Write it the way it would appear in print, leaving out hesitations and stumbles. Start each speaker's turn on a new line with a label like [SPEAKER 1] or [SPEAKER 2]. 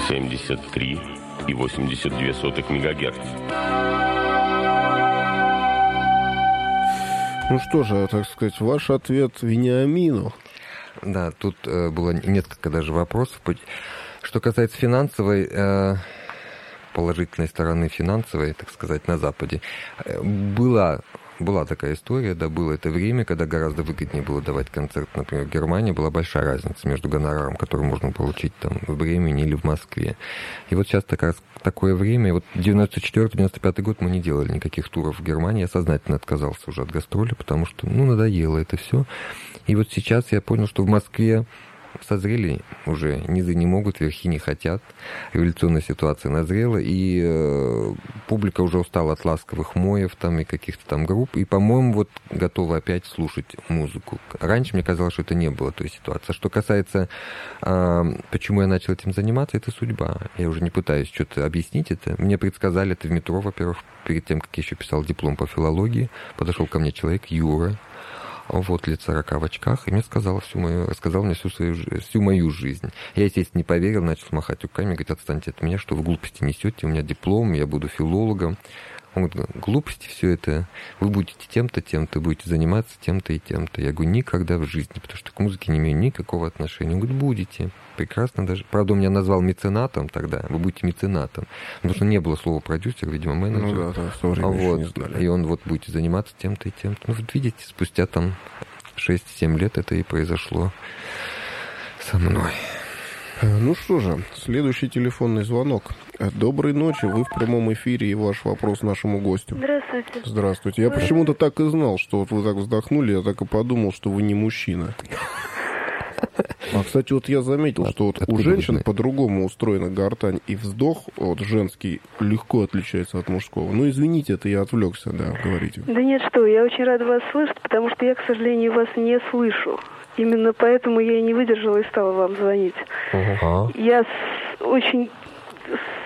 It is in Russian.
[SPEAKER 1] 73,82 МГц.
[SPEAKER 2] Ну что же, так сказать, ваш ответ Вениамину.
[SPEAKER 3] Да, тут было несколько даже вопросов. Что касается финансовой, положительной стороны финансовой, так сказать, на Западе, была такая история, да, было это время, когда гораздо выгоднее было давать концерт, например, в Германии, была большая разница между гонораром, который можно получить там в Бремени или в Москве. И вот сейчас такое время, вот 94-95 год мы не делали никаких туров в Германии, я сознательно отказался уже от гастроли, потому что, надоело это все. И вот сейчас я понял, что в Москве созрели уже, низы не могут, верхи не хотят, революционная ситуация назрела, и публика уже устала от ласковых моев там и каких-то там групп, и, по-моему, вот готова опять слушать музыку. Раньше мне казалось, что это не было той ситуации. Что касается, почему я начал этим заниматься, это судьба. Я уже не пытаюсь что-то объяснить это. Мне предсказали это в метро, во-первых, перед тем, как я еще писал диплом по филологии, подошел ко мне человек, Юра, вот, лет 40 в очках, и мне рассказал мне всю мою жизнь. Я, естественно, не поверил, начал махать руками, говорит, отстаньте от меня, что вы глупости несете, у меня диплом, я буду филологом. Он говорит, глупости все это, вы будете тем-то, тем-то, будете заниматься тем-то и тем-то. Я говорю, никогда в жизни, потому что к музыке не имею никакого отношения. Он говорит, будете. Прекрасно даже. Правда, он меня назвал меценатом тогда, вы будете меценатом. Потому что не было слова продюсер, видимо, менеджер.
[SPEAKER 2] В то время еще не знали.
[SPEAKER 3] И он будете заниматься тем-то и тем-то. Вот видите, спустя там 6-7 лет это и произошло со мной.
[SPEAKER 2] Ну что же, следующий телефонный звонок. Доброй ночи, вы в прямом эфире, и ваш вопрос нашему гостю.
[SPEAKER 4] Здравствуйте.
[SPEAKER 2] Здравствуйте. Я почему-то так и знал, что вот вы так вздохнули, я так и подумал, что вы не мужчина. А, кстати, вот я заметил, что вот у женщин по-другому устроена гортань, и вздох вот женский легко отличается от мужского. Ну, извините, это я отвлекся, да, говорите.
[SPEAKER 4] Да нет, что, я очень рада вас слышать, потому что я, к сожалению, вас не слышу. Именно поэтому я и не выдержала и стала вам звонить. Я очень